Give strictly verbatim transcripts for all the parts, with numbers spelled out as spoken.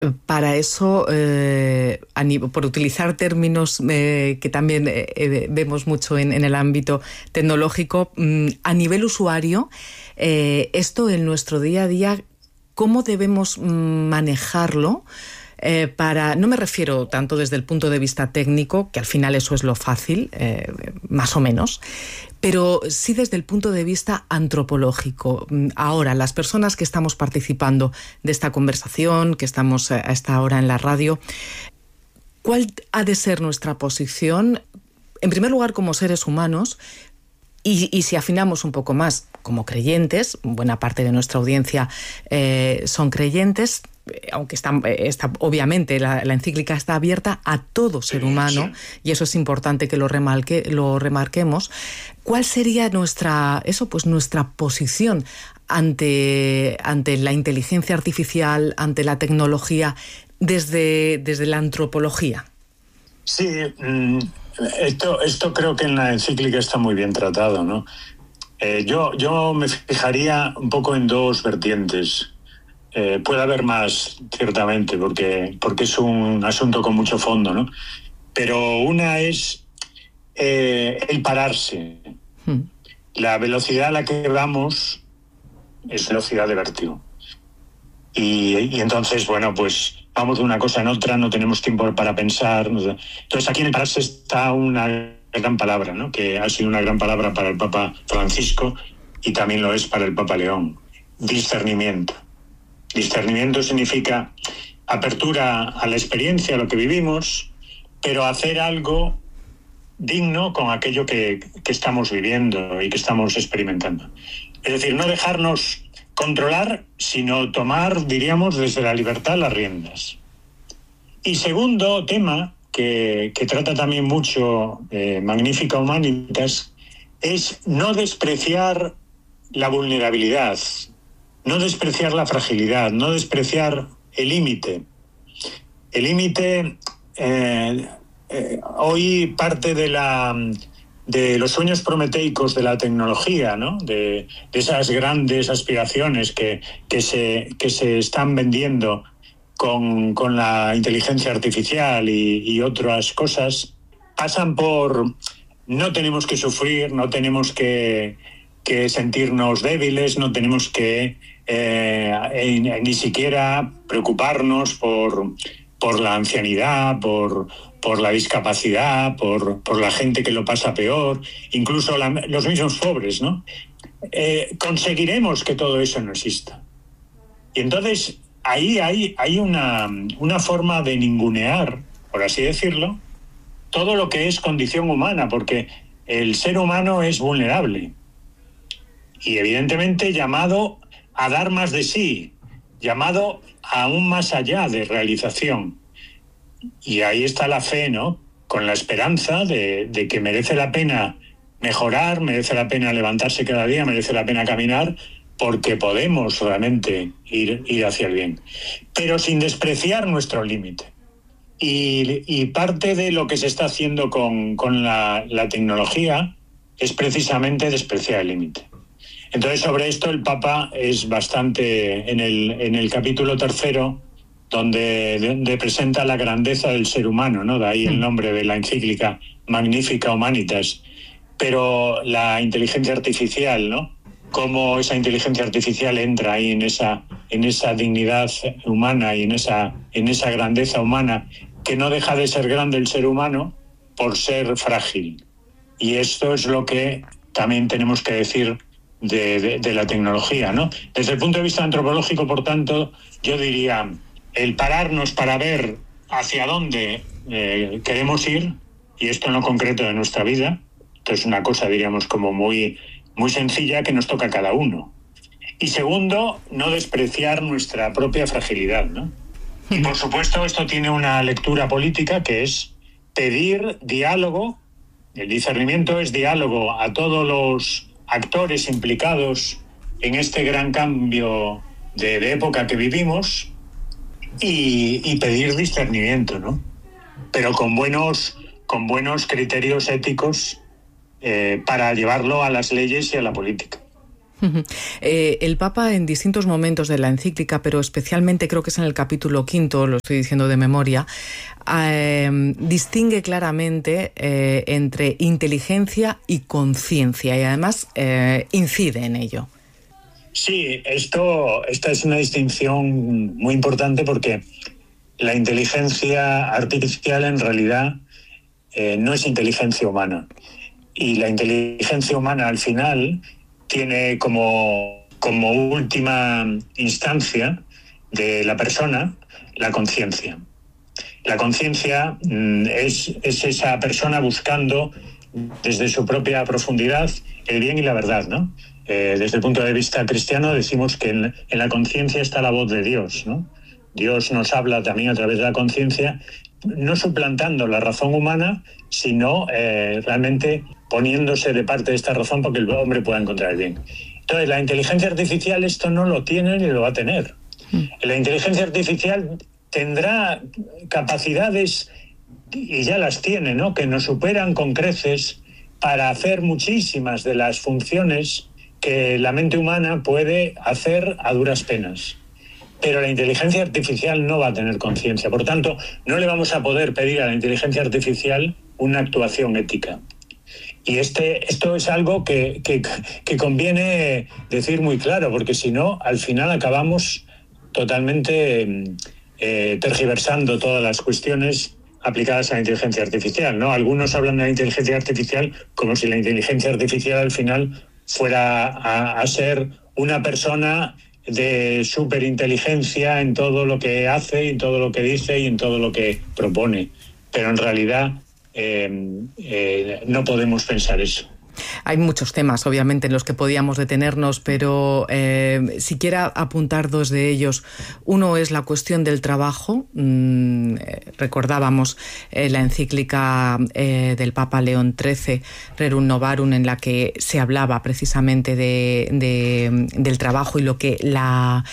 Para eso, eh, a nivel, por utilizar términos eh, que también eh, vemos mucho en, en el ámbito tecnológico, mm, a nivel usuario, eh, esto en nuestro día a día, ¿cómo debemos manejarlo? Eh, para, no me refiero tanto desde el punto de vista técnico, que al final eso es lo fácil, eh, más o menos, pero sí desde el punto de vista antropológico. Ahora, las personas que estamos participando de esta conversación, que estamos a esta hora en la radio, ¿cuál ha de ser nuestra posición? En primer lugar, como seres humanos, y, y si afinamos un poco más, como creyentes, buena parte de nuestra audiencia eh, son creyentes, aunque está, está obviamente la, la encíclica está abierta a todo ser humano, y eso es importante que lo remarque, lo remarquemos. ¿Cuál sería nuestra, eso, pues nuestra posición ante, ante la inteligencia artificial, ante la tecnología, desde, desde la antropología? Sí, esto, esto creo que en la encíclica está muy bien tratado, ¿no? Eh, yo, yo me fijaría un poco en dos vertientes. Eh, puede haber más, ciertamente, porque, porque es un asunto con mucho fondo, ¿no? Pero una es eh, el pararse. Hmm. La velocidad a la que vamos es velocidad de vértigo. Y, y entonces, bueno, pues vamos de una cosa en otra, no tenemos tiempo para pensar. Entonces, aquí en el pararse está una gran palabra, ¿no? Que ha sido una gran palabra para el Papa Francisco y también lo es para el Papa León. Discernimiento. Discernimiento significa apertura a la experiencia, a lo que vivimos, pero hacer algo digno con aquello que, que estamos viviendo y que estamos experimentando. Es decir, no dejarnos controlar, sino tomar, diríamos, desde la libertad las riendas. Y segundo tema, que, que trata también mucho eh, Magnificat Humanitas, es no despreciar la vulnerabilidad, no despreciar la fragilidad, no despreciar el límite. El límite, eh, eh, hoy parte de, la, de los sueños prometeicos de la tecnología, ¿no? de, de esas grandes aspiraciones que, que, se, que se están vendiendo con, con la inteligencia artificial y, y otras cosas, pasan por no tenemos que sufrir, no tenemos que, que sentirnos débiles, no tenemos que Eh, eh, ni siquiera preocuparnos por, por la ancianidad, por, por la discapacidad, por, por la gente que lo pasa peor, incluso la, los mismos pobres, ¿no? Eh, conseguiremos que todo eso no exista. Y entonces ahí hay, hay una, una forma de ningunear, por así decirlo, todo lo que es condición humana, porque el ser humano es vulnerable y evidentemente llamado a dar más de sí, llamado aún más allá de realización. Y ahí está la fe, ¿no? Con la esperanza de, de que merece la pena mejorar, merece la pena levantarse cada día, merece la pena caminar, porque podemos realmente ir, ir hacia el bien. Pero sin despreciar nuestro límite. Y, y parte de lo que se está haciendo con, con la, la tecnología es precisamente despreciar el límite. Entonces, sobre esto el Papa es bastante, en el, en el capítulo tercero, donde, donde presenta la grandeza del ser humano, ¿no? De ahí el nombre de la encíclica, Magnificat Humanitas. Pero la inteligencia artificial, ¿no? Cómo esa inteligencia artificial entra ahí en esa, en esa dignidad humana y en esa, en esa grandeza humana, que no deja de ser grande el ser humano por ser frágil. Y esto es lo que también tenemos que decir De, de, de la tecnología, ¿no? Desde el punto de vista antropológico, por tanto, yo diría el pararnos para ver hacia dónde eh, queremos ir, y esto en lo concreto de nuestra vida, esto es una cosa, diríamos, como muy, muy sencilla que nos toca a cada uno. Y segundo, no despreciar nuestra propia fragilidad, ¿no? Y por supuesto esto tiene una lectura política que es pedir diálogo. El discernimiento es diálogo a todos los actores implicados en este gran cambio de, de época que vivimos y, y pedir discernimiento, ¿no? Pero con buenos, con buenos criterios éticos eh, para llevarlo a las leyes y a la política. Uh-huh. Eh, el Papa en distintos momentos de la encíclica, pero especialmente creo que es en el capítulo quinto, lo estoy diciendo de memoria, eh, distingue claramente eh, entre inteligencia y conciencia y además eh, incide en ello. Sí, esto, esta es una distinción muy importante porque la inteligencia artificial en realidad eh, no es inteligencia humana. Y la inteligencia humana al final tiene como, como última instancia de la persona la conciencia. La conciencia mm, es, es esa persona buscando desde su propia profundidad el bien y la verdad, ¿no? Eh, desde el punto de vista cristiano decimos que en, en la conciencia está la voz de Dios, ¿no? Dios nos habla también a través de la conciencia, no suplantando la razón humana, sino eh, realmente poniéndose de parte de esta razón para que el hombre pueda encontrar el bien. Entonces, la inteligencia artificial esto no lo tiene ni lo va a tener. La inteligencia artificial tendrá capacidades, y ya las tiene, ¿no?, que nos superan con creces para hacer muchísimas de las funciones que la mente humana puede hacer a duras penas. Pero la inteligencia artificial no va a tener conciencia. Por tanto, no le vamos a poder pedir a la inteligencia artificial una actuación ética. Y este, esto es algo que, que, que conviene decir muy claro, porque si no, al final acabamos totalmente eh, tergiversando todas las cuestiones aplicadas a la inteligencia artificial, ¿no? Algunos hablan de la inteligencia artificial como si la inteligencia artificial al final fuera a, a ser una persona de superinteligencia en todo lo que hace, en todo lo que dice y en todo lo que propone. Pero en realidad eh, eh, no podemos pensar eso. Hay muchos temas, obviamente, en los que podíamos detenernos, pero eh, si quiera apuntar dos de ellos. Uno es la cuestión del trabajo. Mm, eh, recordábamos eh, la encíclica eh, del Papa León trece, Rerum Novarum, en la que se hablaba precisamente de, de, del trabajo y lo que la,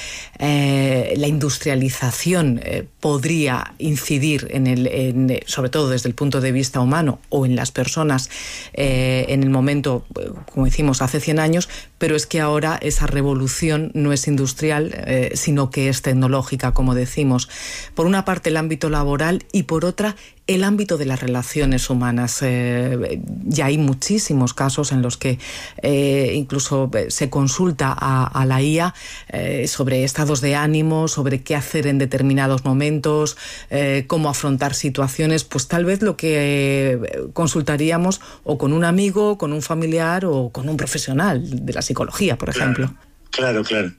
eh, la industrialización eh, podría incidir, en el, en, sobre todo desde el punto de vista humano o en las personas eh, en el momento, como decimos, hace cien años, pero es que ahora esa revolución no es industrial, eh, sino que es tecnológica, como decimos. Por una parte el ámbito laboral y por otra el ámbito de las relaciones humanas. Eh, ya hay muchísimos casos en los que eh, incluso se consulta a, a la I A eh, sobre estados de ánimo, sobre qué hacer en determinados momentos, eh, cómo afrontar situaciones. Pues tal vez lo que eh, consultaríamos o con un amigo, con un familiar o con un profesional de la psicología, por ejemplo. Claro, claro, claro.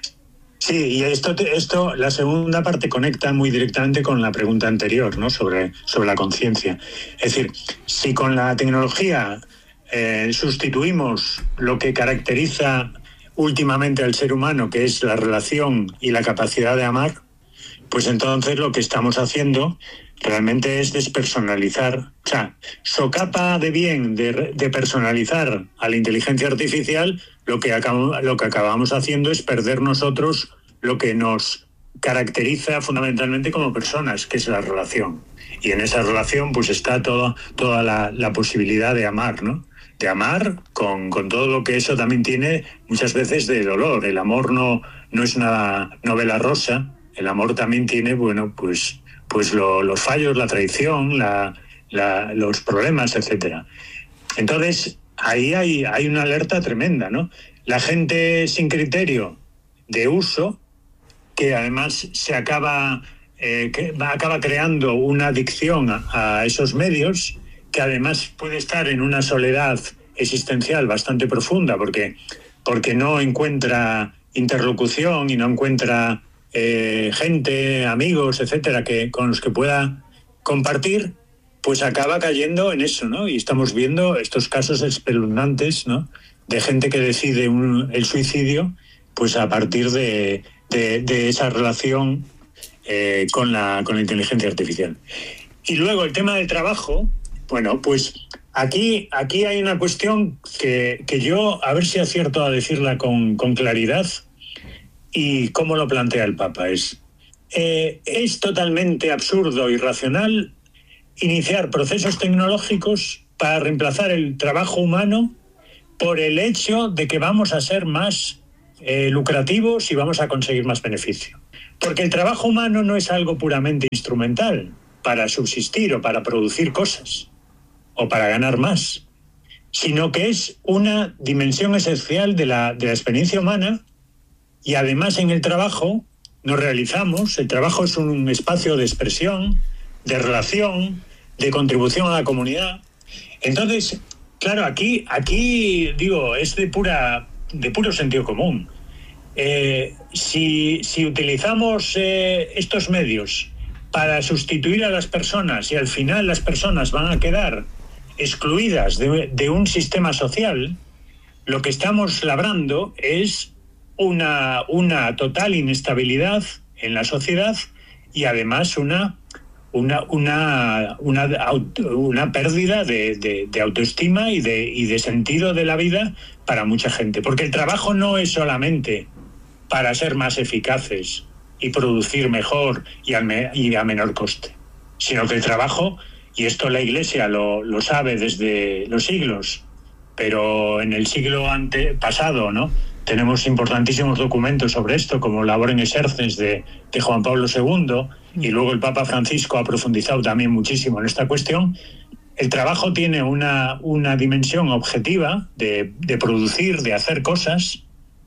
Sí, y esto, esto, la segunda parte conecta muy directamente con la pregunta anterior, ¿no?, sobre, sobre la conciencia. Es decir, si con la tecnología eh, sustituimos lo que caracteriza últimamente al ser humano, que es la relación y la capacidad de amar, pues entonces lo que estamos haciendo realmente es despersonalizar. O sea, socapa de bien de, de personalizar a la inteligencia artificial, lo que, acabamos, lo que acabamos haciendo es perder nosotros lo que nos caracteriza fundamentalmente como personas, que es la relación. Y en esa relación pues está toda, toda la, la posibilidad de amar, ¿no? De amar con, con todo lo que eso también tiene muchas veces de dolor. El amor no, no es una novela rosa. El amor también tiene, bueno, pues, pues lo, los fallos, la traición, la, la, los problemas, etcétera. Entonces, ahí hay, hay una alerta tremenda, ¿no? La gente sin criterio de uso, que además se acaba, eh, que acaba creando una adicción a, a esos medios, que además puede estar en una soledad existencial bastante profunda, porque, porque no encuentra interlocución y no encuentra eh, gente, amigos, etcétera, que, con los que pueda compartir, pues acaba cayendo en eso, ¿no? Y estamos viendo estos casos espeluznantes, ¿no?, de gente que decide un, el suicidio, pues a partir de, de, de esa relación eh, con, la, con la inteligencia artificial. Y luego el tema del trabajo, bueno, pues aquí, aquí hay una cuestión que, que yo, a ver si acierto a decirla con, con claridad, y cómo lo plantea el Papa. Es, eh, es totalmente absurdo, irracional, iniciar procesos tecnológicos para reemplazar el trabajo humano por el hecho de que vamos a ser más eh, lucrativos y vamos a conseguir más beneficio. Porque el trabajo humano no es algo puramente instrumental para subsistir o para producir cosas o para ganar más, sino que es una dimensión esencial de la, de la experiencia humana. Y además en el trabajo nos realizamos, el trabajo es un espacio de expresión, de relación, de contribución a la comunidad. Entonces, claro, aquí, aquí digo, es de pura, de puro sentido común. Eh, si, si utilizamos eh, estos medios para sustituir a las personas y al final las personas van a quedar excluidas de, de un sistema social, lo que estamos labrando es una, una total inestabilidad en la sociedad y además una, una, una, una, una pérdida de, de, de autoestima y de, y de sentido de la vida para mucha gente. Porque el trabajo no es solamente para ser más eficaces y producir mejor y a, me, y a menor coste, sino que el trabajo, y esto la Iglesia lo, lo sabe desde los siglos, pero en el siglo ante, pasado, ¿no?, tenemos importantísimos documentos sobre esto, como Laborem Exercens de, de Juan Pablo segundo, y luego el Papa Francisco ha profundizado también muchísimo en esta cuestión. El trabajo tiene una, una dimensión objetiva de, de producir, de hacer cosas,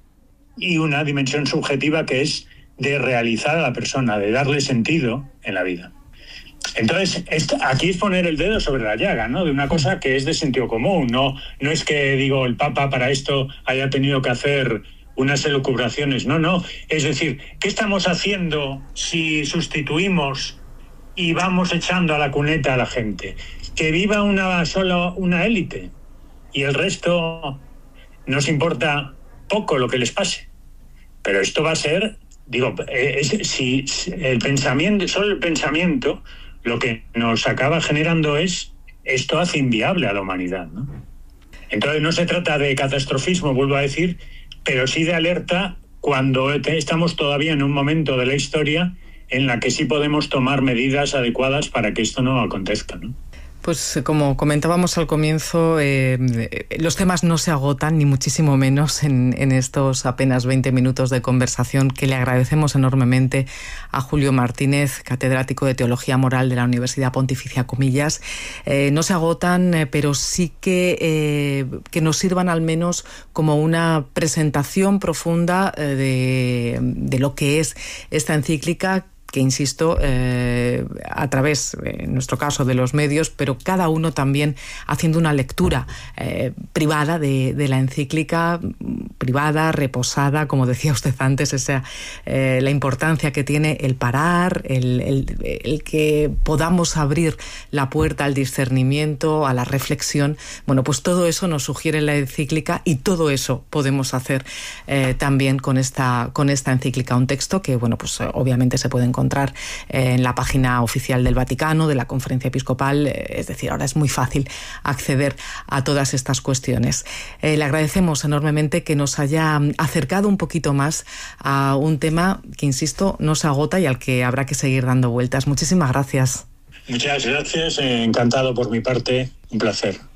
y una dimensión subjetiva que es de realizar a la persona, de darle sentido en la vida. Entonces, esto, aquí es poner el dedo sobre la llaga, ¿no?, de una cosa que es de sentido común. No, no es que, digo, el Papa para esto haya tenido que hacer unas elucubraciones. No, no. Es decir, ¿qué estamos haciendo si sustituimos y vamos echando a la cuneta a la gente? Que viva una solo una élite y el resto nos importa poco lo que les pase. Pero esto va a ser, digo, es, si, si el pensamiento, solo el pensamiento, lo que nos acaba generando es, esto hace inviable a la humanidad, ¿no? Entonces no se trata de catastrofismo, vuelvo a decir, pero sí de alerta cuando estamos todavía en un momento de la historia en la que sí podemos tomar medidas adecuadas para que esto no acontezca, ¿no? Pues como comentábamos al comienzo, eh, los temas no se agotan, ni muchísimo menos en, en estos apenas veinte minutos de conversación, que le agradecemos enormemente a Julio Martínez, catedrático de Teología Moral de la Universidad Pontificia Comillas. Eh, no se agotan, eh, pero sí que, eh, que nos sirvan al menos como una presentación profunda eh, de, de lo que es esta encíclica, que insisto, eh, a través, en nuestro caso, de los medios, pero cada uno también haciendo una lectura eh, privada de, de la encíclica, privada, reposada, como decía usted antes, esa, eh, la importancia que tiene el parar, el, el, el que podamos abrir la puerta al discernimiento, a la reflexión. Bueno, pues todo eso nos sugiere la encíclica y todo eso podemos hacer eh, también con esta, con esta encíclica. Un texto que, bueno, pues obviamente se puede encontrar encontrar eh, en la página oficial del Vaticano, de la Conferencia Episcopal, eh, es decir, ahora es muy fácil acceder a todas estas cuestiones. Eh, le agradecemos enormemente que nos haya acercado un poquito más a un tema que, insisto, no se agota y al que habrá que seguir dando vueltas. Muchísimas gracias. Muchas gracias, encantado por mi parte, un placer.